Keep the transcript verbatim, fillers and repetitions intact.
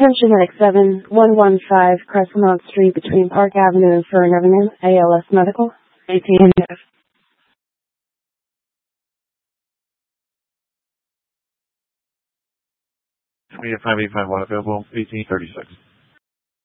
Attention Medic seven one one five, Crescent Street between Park Avenue and Fern Avenue, A L S Medical. eighteen. We have five eight five one available, eighteen thirty-six.